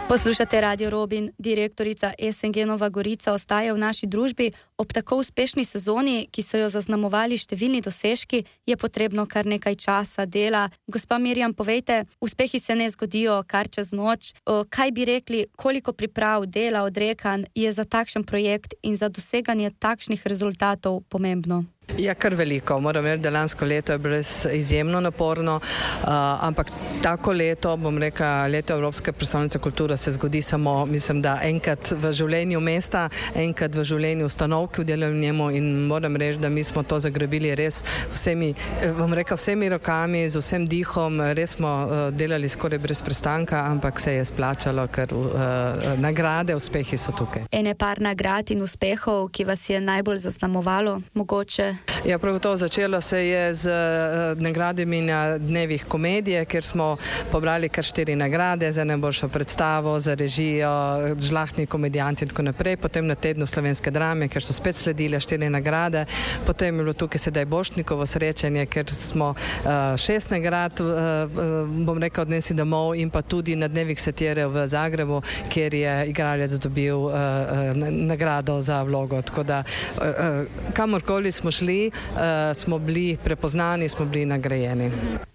Poslušate Radio Robin. Direktorica SNG Nova Gorica ostaja v naši družbi. Ob tako uspešni sezoni, ki so jo zaznamovali številni dosežki, je potrebno kar nekaj časa, dela. Gospa Mirjam, povejte, uspehi se ne zgodijo kar čez noč. Kaj bi rekli, koliko priprav, dela, odrekanj je za takšen projekt in za doseganje takšnih rezultatov pomembno? Ja, kar veliko. Moram reči, da lansko leto je bilo izjemno naporno, ampak tako leto, bom rekla, leto Evropske prestolnice kulture se zgodi samo, mislim, da enkrat v življenju mesta, enkrat v življenju ustanov, ki delajo v njemu, in moram reči, da mi smo to zagrabili res vsemi, bom rekla, vsemi rokami, z vsem dihom, res smo delali skoraj brez prestanka, ampak se je splačalo, ker nagrade, uspehi so tukaj. Ene par nagrad in uspehov, ki vas je najbolj zaznamovalo, mogoče? Ja, prav gotovo začelo se je z nagradami na dnevih komedije, kjer smo pobrali kar 4 nagrade za najboljšo predstavo, za režijo, žlahtni komedijanti in tako naprej. Potem na tednu slovenske drame, kjer so spet sledile 4 nagrade. Potem je bilo tukaj sedaj Boštnikovo srečanje, kjer smo 6 nagrad, bom rekel, odnesi domov, in pa tudi na dnevih satire v Zagrebu, kjer je igralec dobil nagrado za vlogo. Tako da kamorkoli smo šli, smo bili prepoznani, smo bili nagrajeni.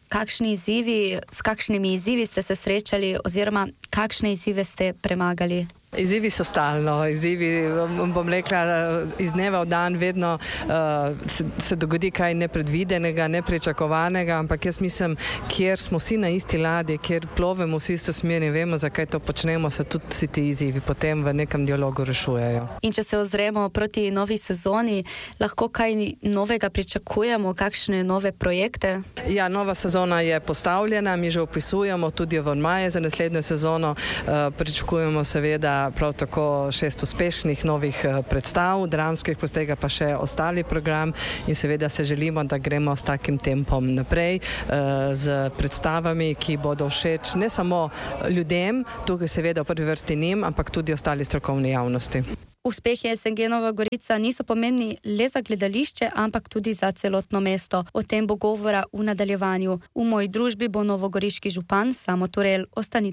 S kakšnimi izzivi ste se srečali oziroma kakšne izzive ste premagali? Izzivi so stalno, bom rekla, iz dneva v dan vedno se dogodi kaj nepredvidenega, nepričakovanega, ampak jaz mislim, kjer smo vsi na isti ladji, kjer plovemo vsi isto smer in vemo, zakaj to počnemo, se tudi vsi ti izzivi potem v nekem dialogu rešujejo. In če se ozremo proti novi sezoni, lahko kaj novega pričakujemo, kakšne nove projekte? Ja, nova sezona je postavljena, mi že opisujemo tudi v maje za naslednjo sezono, pričakujemo seveda prav tako 6 uspešnih novih predstav, dramskih, potem tega pa še ostali program, in seveda se želimo, da gremo s takim tempom naprej, z predstavami, ki bodo všeč ne samo ljudem, tukaj seveda v prvi vrsti njim, ampak tudi ostali strokovni javnosti. Uspehi SNG Nova Gorica niso pomembni le za gledališče, ampak tudi za celotno mesto. O tem bo govora v nadaljevanju. V moji družbi bo novogoriški župan Samo Turel. Ostanite